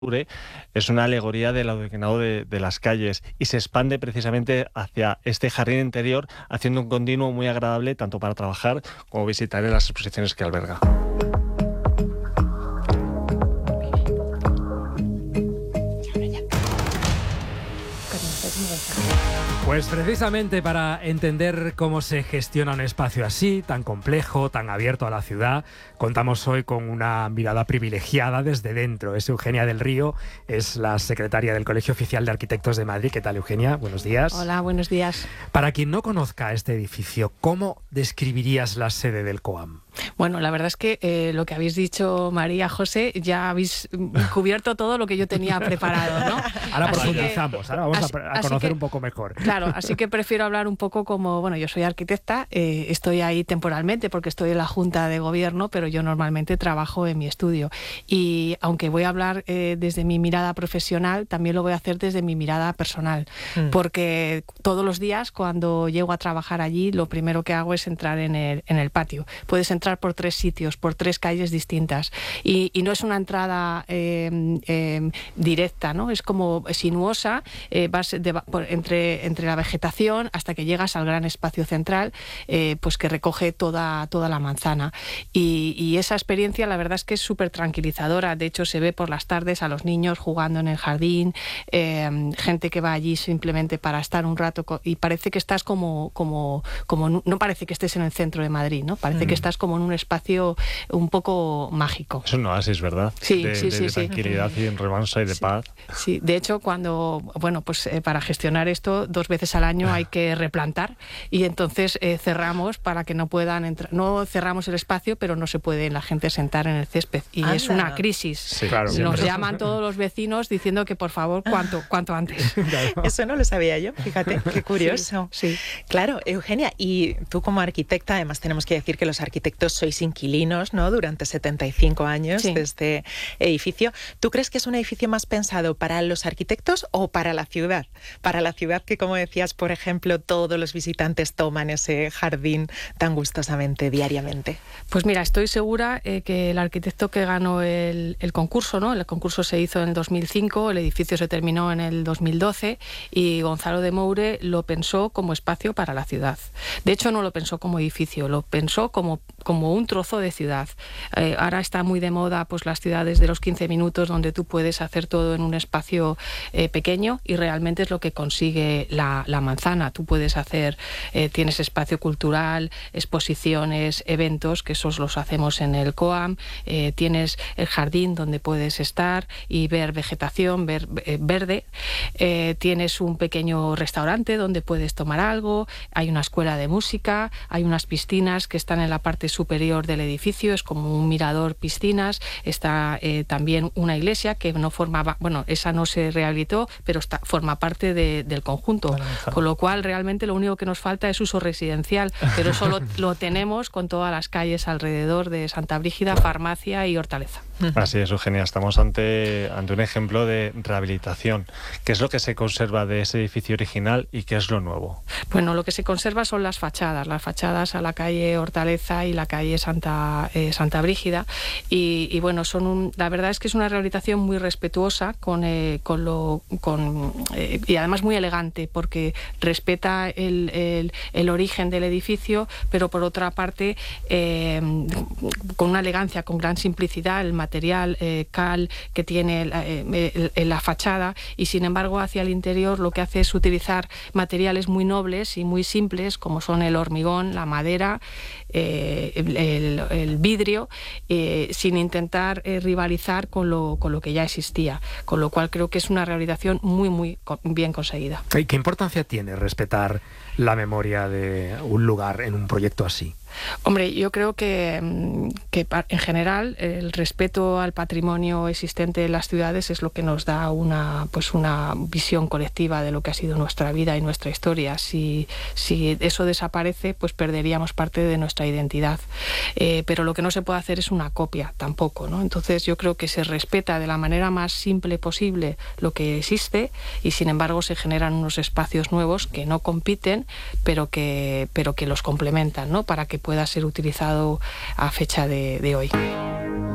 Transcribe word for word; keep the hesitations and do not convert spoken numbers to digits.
es una alegoría del adoquinado de, de las calles y se expande precisamente hacia este jardín interior, haciendo un continuo muy agradable tanto para trabajar como visitar en las exposiciones que alberga. Pues precisamente para entender cómo se gestiona un espacio así, tan complejo, tan abierto a la ciudad, contamos hoy con una mirada privilegiada desde dentro. Es Eugenia del Río, es la secretaria del Colegio Oficial de Arquitectos de Madrid. ¿Qué tal, Eugenia? Buenos días. Hola, buenos días. Para quien no conozca este edificio, ¿cómo describirías la sede del COAM? Bueno, la verdad es que eh, lo que habéis dicho María, José, ya habéis cubierto todo lo que yo tenía preparado, ¿no? Ahora Así profundizamos, que, ahora vamos así, a, a conocer que, un poco mejor. Claro, así que prefiero hablar un poco como, bueno, yo soy arquitecta, eh, estoy ahí temporalmente porque estoy en la Junta de Gobierno, pero yo normalmente trabajo en mi estudio. Y aunque voy a hablar eh, desde mi mirada profesional, también lo voy a hacer desde mi mirada personal, mm. porque todos los días cuando llego a trabajar allí, lo primero que hago es entrar en el, en el patio. Puedes entrar por tres sitios, por tres calles distintas y, y no es una entrada eh, eh, directa, ¿no? Es como sinuosa, eh, vas de, por, entre, entre la vegetación hasta que llegas al gran espacio central, eh, pues que recoge toda, toda la manzana y, y esa experiencia la verdad es que es súper tranquilizadora. De hecho se ve por las tardes a los niños jugando en el jardín, eh, gente que va allí simplemente para estar un rato y parece que estás como, como, como no parece que estés en el centro de Madrid, ¿no? Parece mm. que estás como en un espacio un poco mágico. Es un oasis, ¿verdad? Sí, de, sí, de, sí. De tranquilidad sí. y en remanso y de sí. paz. Sí, de hecho, cuando, bueno, pues eh, para gestionar esto, dos veces al año hay que replantar y entonces eh, cerramos para que no puedan entrar. No cerramos el espacio, pero no se puede la gente sentar en el césped. Y Anda. es una crisis. Sí, claro. Nos llaman todos los vecinos diciendo que, por favor, cuanto, cuanto antes. Claro. Eso no lo sabía yo, fíjate, qué curioso. Sí, sí. Claro, Eugenia, y tú como arquitecta, además tenemos que decir que los arquitectos sois inquilinos, ¿no? Durante setenta y cinco años sí. de este edificio. ¿Tú crees que es un edificio más pensado para los arquitectos o para la ciudad? Para la ciudad que, como decías, por ejemplo, todos los visitantes toman ese jardín tan gustosamente, diariamente. Pues mira, estoy segura eh, que el arquitecto que ganó el, el concurso, ¿no? El concurso se hizo en el dos mil cinco, el edificio se terminó en el dos mil doce y Gonzalo de Moure lo pensó como espacio para la ciudad. De hecho, no lo pensó como edificio, lo pensó como, como un trozo de ciudad. Eh, ahora está muy de moda pues las ciudades de los quince minutos donde tú puedes hacer todo en un espacio eh, pequeño y realmente es lo que consigue la, la manzana. Tú puedes hacer, eh, tienes espacio cultural, exposiciones, eventos, que esos los hacemos en el COAM, eh, tienes el jardín donde puedes estar y ver vegetación, ver eh, verde, eh, tienes un pequeño restaurante donde puedes tomar algo, hay una escuela de música, hay unas piscinas que están en la parte superior del edificio, es como un mirador piscinas, está eh, también una iglesia que no formaba, bueno, esa no se rehabilitó, pero está, forma parte de, del conjunto, bueno, con lo cual realmente lo único que nos falta es uso residencial, pero eso lo, lo tenemos con todas las calles alrededor de Santa Brígida, farmacia y hortaleza. Así es, Eugenia, estamos ante, ante un ejemplo de rehabilitación. ¿Qué es lo que se conserva de ese edificio original y qué es lo nuevo? Bueno, lo que se conserva son las fachadas, las fachadas a la calle Hortaleza y la calle Santa, eh, Santa Brígida y, y bueno, son un, la verdad es que es una rehabilitación muy respetuosa con, eh, con lo con, eh, y además muy elegante porque respeta el, el, el origen del edificio, pero por otra parte eh, con una elegancia, con gran simplicidad, el material eh, cal que tiene la, eh, la fachada y sin embargo hacia el interior lo que hace es utilizar materiales muy nobles y muy simples como son el hormigón, la madera, eh, el, el, el vidrio, eh, sin intentar eh, rivalizar con lo, con lo que ya existía, con lo cual creo que es una rehabilitación muy muy bien conseguida. ¿Y qué importancia tiene respetar la memoria de un lugar en un proyecto así? Hombre, yo creo que, que en general el respeto al patrimonio existente en las ciudades es lo que nos da una, pues una visión colectiva de lo que ha sido nuestra vida y nuestra historia. Si, si eso desaparece, pues perderíamos parte de nuestra identidad. Eh, pero lo que no se puede hacer es una copia tampoco, ¿no? Entonces yo creo que se respeta de la manera más simple posible lo que existe y sin embargo se generan unos espacios nuevos que no compiten, pero que, pero que los complementan, ¿no? Para que pueda ser utilizado a fecha de, de hoy.